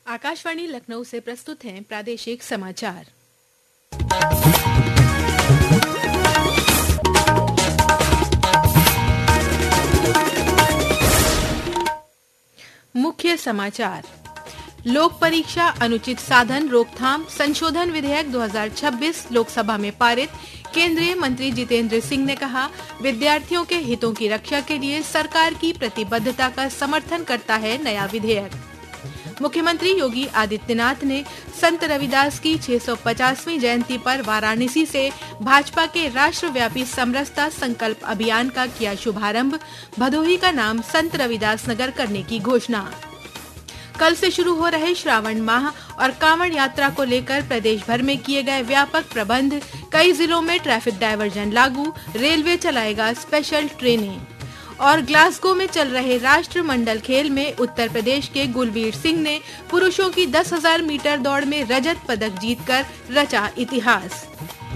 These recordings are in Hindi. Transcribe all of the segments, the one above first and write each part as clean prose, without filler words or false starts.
आकाशवाणी लखनऊ से प्रस्तुत हैं प्रादेशिक समाचार। मुख्य समाचार। लोक परीक्षा अनुचित साधन रोकथाम संशोधन विधेयक 2026 लोकसभा में पारित। केंद्रीय मंत्री जितेंद्र सिंह ने कहा, विद्यार्थियों के हितों की रक्षा के लिए सरकार की प्रतिबद्धता का समर्थन करता है नया विधेयक। मुख्यमंत्री योगी आदित्यनाथ ने संत रविदास की 650वीं जयंती पर वाराणसी से भाजपा के राष्ट्रव्यापी समरसता संकल्प अभियान का किया शुभारंभ। भदोही का नाम संत रविदास नगर करने की घोषणा। कल से शुरू हो रहे श्रावण माह और कांवड़ यात्रा को लेकर प्रदेश भर में किए गए व्यापक प्रबंध। कई जिलों में ट्रैफिक डायवर्जन लागू। रेलवे चलाएगा स्पेशल ट्रेनें। और ग्लासगो में चल रहे राष्ट्रमंडल खेल में उत्तर प्रदेश के गुलवीर सिंह ने पुरुषों की 10,000 मीटर दौड़ में रजत पदक जीतकर रचा इतिहास।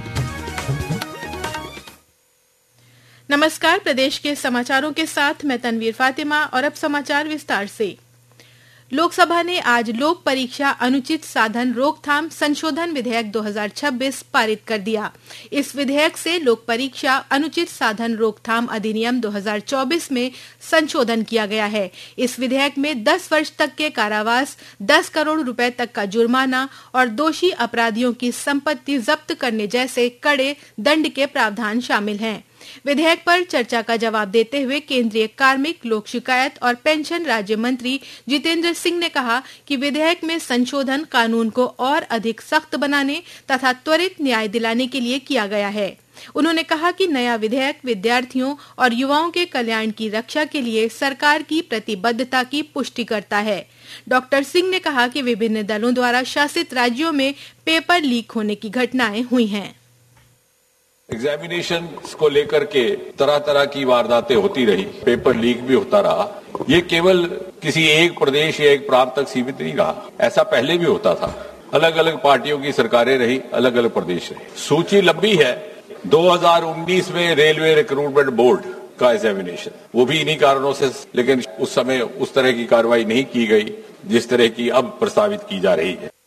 नमस्कार, प्रदेश के समाचारों के साथ मैं तनवीर फातिमा और अब समाचार विस्तार से। लोकसभा ने आज लोक परीक्षा अनुचित साधन रोकथाम संशोधन विधेयक 2026 पारित कर दिया। इस विधेयक से लोक परीक्षा अनुचित साधन रोकथाम अधिनियम 2024 में संशोधन किया गया है। इस विधेयक में 10 वर्ष तक के कारावास, 10 करोड़ रुपए तक का जुर्माना और दोषी अपराधियों की संपत्ति जब्त करने जैसे कड़े दंड के प्रावधान शामिल हैं। विधेयक पर चर्चा का जवाब देते हुए केंद्रीय कार्मिक, लोक शिकायत और पेंशन राज्य मंत्री जितेंद्र सिंह ने कहा कि विधेयक में संशोधन कानून को और अधिक सख्त बनाने तथा त्वरित न्याय दिलाने के लिए किया गया है। उन्होंने कहा कि नया विधेयक विद्यार्थियों और युवाओं के कल्याण की रक्षा के लिए सरकार की प्रतिबद्धता की पुष्टि करता है। डॉक्टर सिंह ने कहा कि विभिन्न दलों द्वारा शासित राज्यों में पेपर लीक होने की घटनाएं हुई हैं। एग्जामिनेशन को लेकर के तरह तरह की वारदातें होती रही, पेपर लीक भी होता रहा। ये केवल किसी एक प्रदेश या एक प्रांत तक सीमित नहीं रहा, ऐसा पहले भी होता था। अलग अलग पार्टियों की सरकारें रही, अलग अलग प्रदेश रहे। सूची लंबी है। 2019 में रेलवे रिक्रूटमेंट बोर्ड का एग्जामिनेशन, वो भी इन्हीं कारणों से, लेकिन उस समय उस तरह की कार्रवाई नहीं की गई जिस तरह की अब प्रस्तावित की जा रही है।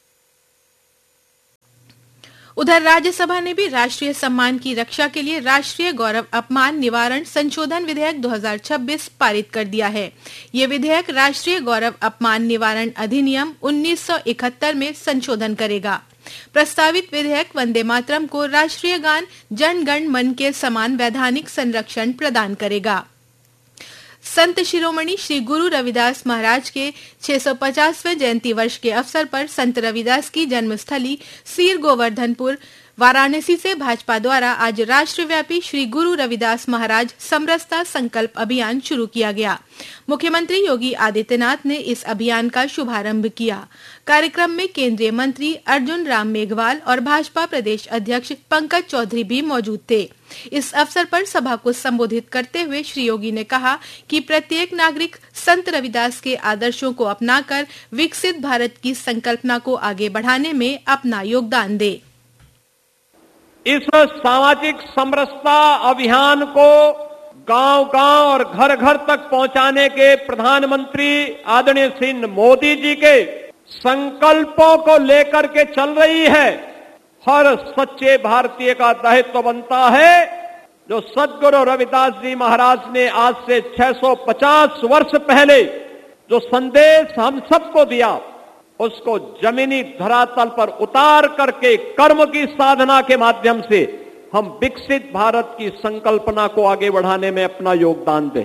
उधर राज्यसभा ने भी राष्ट्रीय सम्मान की रक्षा के लिए राष्ट्रीय गौरव अपमान निवारण संशोधन विधेयक 2026 पारित कर दिया है। ये विधेयक राष्ट्रीय गौरव अपमान निवारण अधिनियम 1971 में संशोधन करेगा। प्रस्तावित विधेयक वंदे मातरम को राष्ट्रीय गान जन गण मन के समान वैधानिक संरक्षण प्रदान करेगा। संत शिरोमणि श्री गुरु रविदास महाराज के 650वें जयंती वर्ष के अवसर पर संत रविदास की जन्मस्थली सीर गोवर्धनपुर वाराणसी से भाजपा द्वारा आज राष्ट्रव्यापी श्री गुरु रविदास महाराज समरसता संकल्प अभियान शुरू किया गया। मुख्यमंत्री योगी आदित्यनाथ ने इस अभियान का शुभारंभ किया। कार्यक्रम में केंद्रीय मंत्री अर्जुन राम मेघवाल और भाजपा प्रदेश अध्यक्ष पंकज चौधरी भी मौजूद थे। इस अवसर पर सभा को संबोधित करते हुए श्री योगी ने कहा कि प्रत्येक नागरिक संत रविदास के आदर्शों को अपनाकर विकसित भारत की संकल्पना को आगे बढ़ाने में अपना योगदान दे। इस सामाजिक समरसता अभियान को गांव-गांव और घर-घर तक पहुंचाने के प्रधानमंत्री आदरणीय श्री मोदी जी के संकल्पों को लेकर के चल रही है। हर सच्चे भारतीय का दायित्व बनता है, जो सद्गुरु रविदास जी महाराज ने आज से 650 वर्ष पहले जो संदेश हम सबको दिया, उसको जमीनी धरातल पर उतार करके कर्म की साधना के माध्यम से हम विकसित भारत की संकल्पना को आगे बढ़ाने में अपना योगदान दें।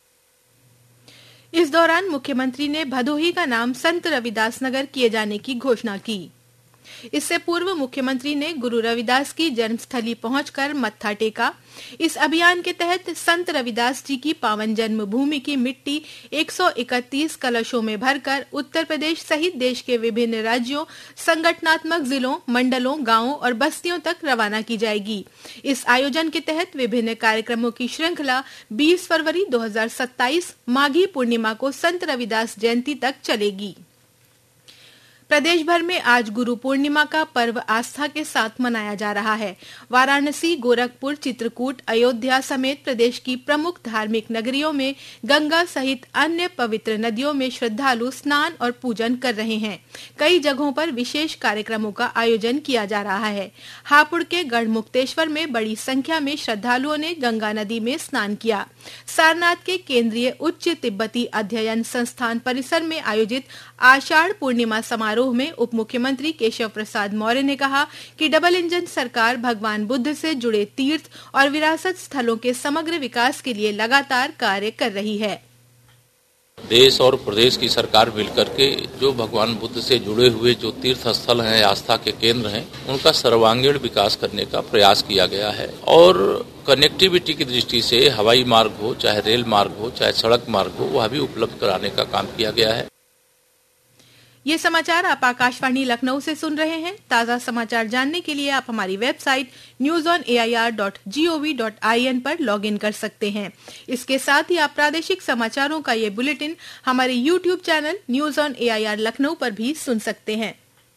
इस दौरान मुख्यमंत्री ने भदोही का नाम संत रविदास नगर किए जाने की घोषणा की। इससे पूर्व मुख्यमंत्री ने गुरु रविदास की जन्मस्थली पहुंचकर मत्था टेका। इस अभियान के तहत संत रविदास जी की पावन जन्मभूमि की मिट्टी 131 कलशों में भरकर उत्तर प्रदेश सहित देश के विभिन्न राज्यों, संगठनात्मक जिलों, मंडलों, गांवों और बस्तियों तक रवाना की जाएगी। इस आयोजन के तहत विभिन्न कार्यक्रमों की श्रृंखला 20 फरवरी 2027 माघी पूर्णिमा को संत रविदास जयंती तक चलेगी। प्रदेश भर में आज गुरु पूर्णिमा का पर्व आस्था के साथ मनाया जा रहा है। वाराणसी, गोरखपुर, चित्रकूट, अयोध्या समेत प्रदेश की प्रमुख धार्मिक नगरियों में गंगा सहित अन्य पवित्र नदियों में श्रद्धालु स्नान और पूजन कर रहे हैं। कई जगहों पर विशेष कार्यक्रमों का आयोजन किया जा रहा है। हापुड़ के गढ़मुक्तेश्वर में बड़ी संख्या में श्रद्धालुओं ने गंगा नदी में स्नान किया। सारनाथ के केंद्रीय उच्च तिब्बती अध्ययन संस्थान परिसर में आयोजित आषाढ़ पूर्णिमा समारोह में उप मुख्यमंत्री केशव प्रसाद मौर्य ने कहा कि डबल इंजन सरकार भगवान बुद्ध से जुड़े तीर्थ और विरासत स्थलों के समग्र विकास के लिए लगातार कार्य कर रही है। देश और प्रदेश की सरकार मिलकर के जो भगवान बुद्ध से जुड़े हुए जो तीर्थ स्थल हैं, आस्था के केंद्र हैं, उनका सर्वांगीण विकास करने का प्रयास किया गया है। और कनेक्टिविटी की दृष्टि से हवाई मार्ग हो, चाहे रेल मार्ग हो, चाहे सड़क मार्ग हो, वह भी उपलब्ध कराने का काम किया गया है। ये समाचार आप आकाशवाणी लखनऊ से सुन रहे हैं। ताज़ा समाचार जानने के लिए आप हमारी वेबसाइट newsonair.gov.in पर लॉगिन कर सकते हैं। इसके साथ ही आप प्रादेशिक समाचारों का ये बुलेटिन हमारे YouTube channel news on AIR Lucknow पर भी सुन सकते हैं।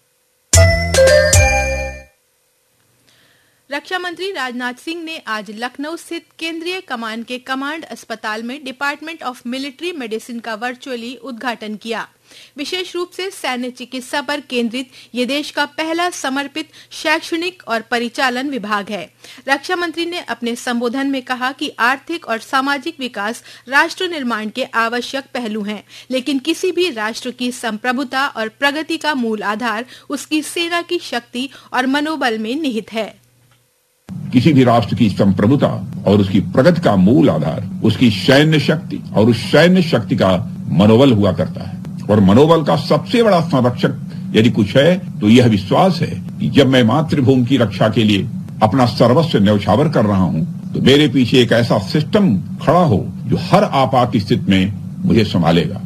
रक्षा मंत्री राजनाथ सिंह ने आज लखनऊ स्थित केंद्रीय कमान के कमांड अस्पताल में डिपार्टमेंट ऑफ मिलिट्री मेडिसिन का वर्चुअली उद्घाटन किया। विशेष रूप से सैन्य चिकित्सा पर केंद्रित ये देश का पहला समर्पित शैक्षणिक और परिचालन विभाग है। रक्षा मंत्री ने अपने संबोधन में कहा कि आर्थिक और सामाजिक विकास राष्ट्र निर्माण के आवश्यक पहलू हैं, लेकिन किसी भी राष्ट्र की संप्रभुता और प्रगति का मूल आधार उसकी सेना की शक्ति और मनोबल में निहित है। किसी भी राष्ट्र की संप्रभुता और उसकी प्रगति का मूल आधार उसकी सैन्य शक्ति और उस सैन्य शक्ति का मनोबल हुआ करता है। और मनोबल का सबसे बड़ा संरक्षक यदि कुछ है तो यह विश्वास है कि जब मैं मातृभूमि की रक्षा के लिए अपना सर्वस्व न्यौछावर कर रहा हूं तो मेरे पीछे एक ऐसा सिस्टम खड़ा हो जो हर आपात स्थिति में मुझे संभालेगा।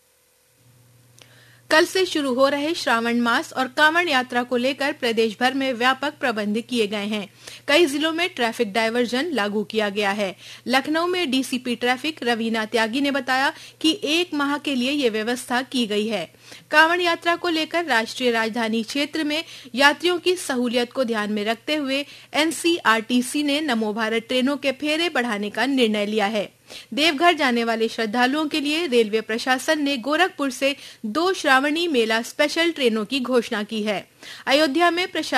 कल से शुरू हो रहे श्रावण मास और कांवड़ यात्रा को लेकर प्रदेश भर में व्यापक प्रबंध किए गए हैं। कई जिलों में ट्रैफिक डायवर्जन लागू किया गया है। लखनऊ में डीसीपी ट्रैफिक रवीना त्यागी ने बताया कि 1 माह के लिए ये व्यवस्था की गई है। कांवड़ यात्रा को लेकर राष्ट्रीय राजधानी क्षेत्र में यात्रियों की सहूलियत को ध्यान में रखते हुए एनसीआरटीसी ने नमो भारत ट्रेनों के फेरे बढ़ाने का निर्णय लिया है। देवघर जाने वाले श्रद्धालुओं के लिए रेलवे प्रशासन ने गोरखपुर से 2 श्रावणी मेला स्पेशल ट्रेनों की घोषणा की है। अयोध्या में प्रशासन